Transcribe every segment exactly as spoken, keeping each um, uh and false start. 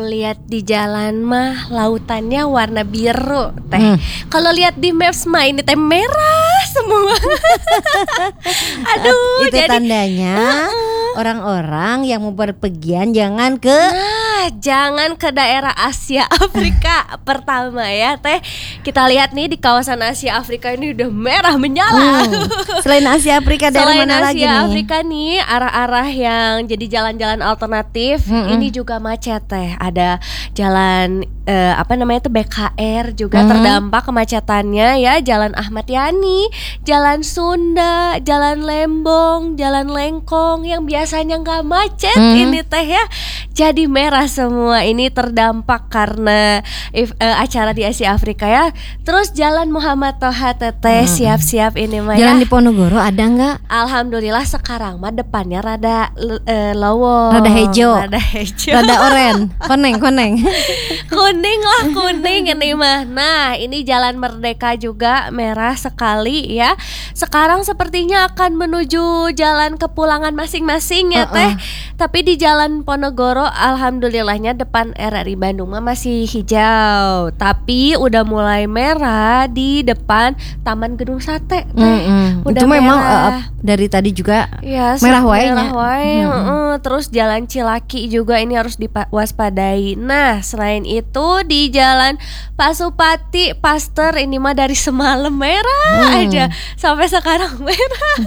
lihat di jalan mah lautannya warna biru teh. Hmm. Kalau lihat di maps mah ini teh merah semua. Aduh, itu jadi tandanya uh-uh. orang-orang yang mau berpergian jangan ke Nah, jangan ke daerah Asia Afrika pertama ya teh. Kita lihat nih di kawasan Asia Afrika ini udah merah menyala. Hmm. Selain Asia Afrika dari Selain mana Asia lagi nih? Afrika nih arah-arah yang jadi jalan-jalan alternatif Mm-mm. ini juga macet teh. Ada jalan eh, apa namanya itu B K R juga Mm-hmm. terdampak kemacetannya ya. Jalan Ahmad Yani, Jalan Sunda, Jalan Lembong, Jalan Lengkong yang biasanya nggak macet Mm. ini teh ya. Jadi merah semua ini terdampak karena if, eh, acara di Asia Afrika ya. Terus Jalan Muhammad Toha teteh Mm. siap-siap ini mah Jalan ya. di Ponorogo ada nggak? Alhamdulillah sekarang mah depannya rada uh, lowo, Rada hejo. rada hejo, Rada oren, koneng koneng. kuning lah kuning ini mah. Nah ini Jalan Merdeka juga merah sekali ya. Sekarang sepertinya akan menuju jalan kepulangan masing-masing ya Uh-uh. teh. Tapi di Jalan Ponorogo alhamdulillahnya depan R R I Bandung mah masih hijau. Tapi udah mulai merah di depan Taman Gedung Sate teh. Mm-mm. Udah Itu memang merah. uh, dari tadi juga Ya, merah wae merah nya. wae, Mm-mm. heeh. Terus Jalan Cilaki juga ini harus diwaspadai. Nah, selain itu di Jalan Pasupati Paster ini mah dari semalam merah Hmm. aja sampai sekarang merah.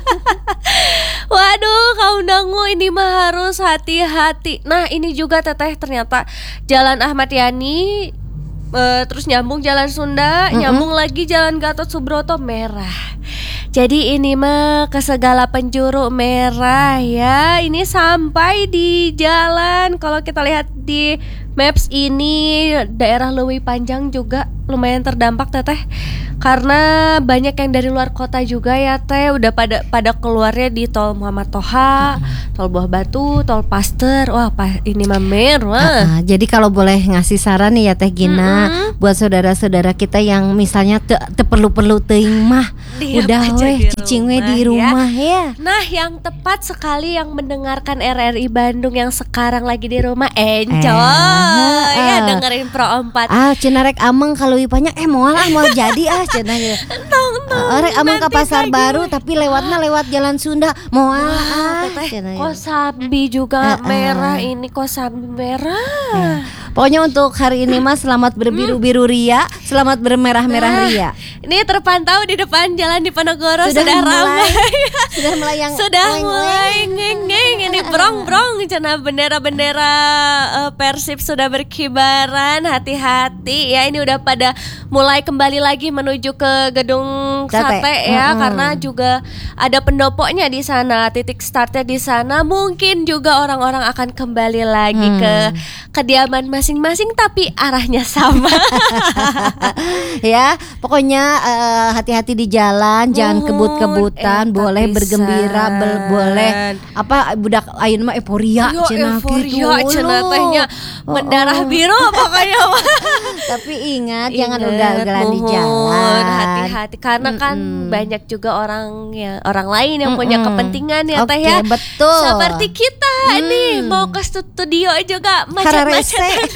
Waduh, kaum dangu ini mah harus hati-hati. Nah, ini juga teteh ternyata Jalan Ahmad Yani eh, terus nyambung Jalan Sunda, Mm-mm. nyambung lagi Jalan Gatot Subroto merah. Jadi ini mah ke segala penjuru merah ya. Ini sampai di jalan kalau kita lihat di maps ini daerah Leuwi Panjang juga lumayan terdampak teteh. Karena banyak yang dari luar kota juga ya teh udah pada pada keluarnya di tol Muhammad Toha, tol Buah Batu, tol Paster. Wah, pa, ini mah merah. Uh-uh. Jadi kalau boleh ngasih saran nih ya Teh Gina, Mm-mm. buat saudara-saudara kita yang misalnya te, te perlu-perlu teuing mah Diam udah aja weh di cicing weh di rumah, rumah ya. Nah, yang tepat sekali yang mendengarkan R R I Bandung yang sekarang lagi di rumah enjoy Eh, ya eh. dengerin Pro empat. Ah, cenah rek ameng kalau ipanya eh moal ah moal jadi ah cenah ya. Tong tong. Ah, rek ameng ke nanti pasar pagi. baru tapi lewatnya lewat Jalan Sunda moal Wah, ah teteh, cenah ya. Kosambi juga Eh, eh. merah ini Kosambi merah. Pokoknya untuk hari ini mas selamat berbiru-biru ria, selamat bermerah-merah Nah, ria. Ini terpantau di depan jalan di Ponorogo Sudah sudah, mulai- ramai. Sudah melayang Sudah weng-weng. mulai ngeng-ngeng ini brong-brong cenah bendera-bendera eh, Persib sudah berkibaran. Hati-hati ya, ini udah pada mulai kembali lagi menuju ke gedung Sate. sate ya, Mm-mm. karena juga ada pendopoknya di sana, titik startnya di sana. Mungkin juga orang-orang akan kembali lagi Hmm. ke kediaman masing-masing tapi arahnya sama. Ya, pokoknya eh, hati-hati di jalan, jangan Nuhun, kebut-kebutan, eta boleh pisan. bergembira, bel- boleh apa budak ayeuna mah euforia Yo, cenah gitu. euforia cenah loh. tehnya Oh, mendarah oh. biru pokoknya mah. Tapi ingat, jangan Ingat, ugal-ugalan di mohon, jalan. hati-hati karena kan Mm-mm. banyak juga orang yang orang lain yang punya Mm-mm. kepentingan ya teh Oke, ya. betul. Seperti kita Hmm. nih mau ke studio juga Hararese. macet-macet.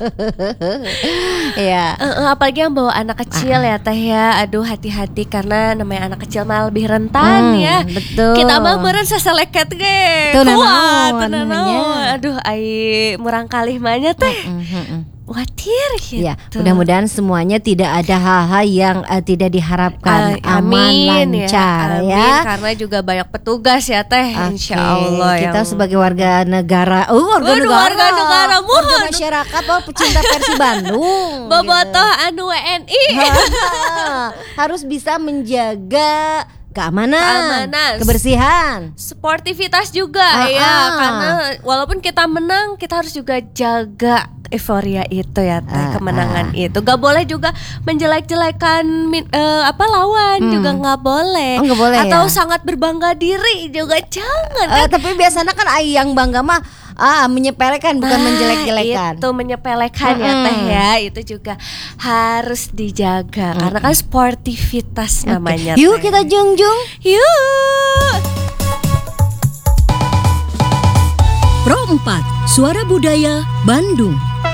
Ya. Eh, eh, apalagi yang bawa anak kecil ya teh ya. Aduh, hati-hati karena namanya anak kecil mah lebih rentan Hmm, ya. betul. Kita mah meureun saseleket ge. Tuh, Kuat, nanaon teu namanya. nanaon. Aduh, ai murang kalih mahnya teh. Mm, mm, mm. Khawatir gitu. Ya, mudah-mudahan semuanya tidak ada hal-hal yang eh, tidak diharapkan, Ay, aman, lancar amin. ya. Karena juga banyak petugas ya teh. Oke, Insya Allah kita yang- sebagai warga negara, oh warga Waduh, negara, warga negara, warga mohon. masyarakat, oh pecinta Persib Bandung, Bobotoh anu W N I. gitu. Harus bisa menjaga keamanan, Keamanan. kebersihan. Sportivitas juga Ah, ya, ah. karena walaupun kita menang, kita harus juga jaga euforia itu ya teh, Ah, kemenangan itu. Gak boleh juga menjelek-jelekan min- eh, apa lawan Hmm. juga nggak boleh. Oh, nggak boleh Atau ya? sangat berbangga diri juga jangan. Eh, kan? tapi biasanya kan ai yang bangga mah ah menyepelekan bukan Nah, menjelek-jelekan. itu menyepelekan ya Mm-mm. teh ya, itu juga harus dijaga karena kan sportivitas Oke. namanya. Yuk teh. kita jungjung. Yuk. Pro empat Suara Budaya Bandung.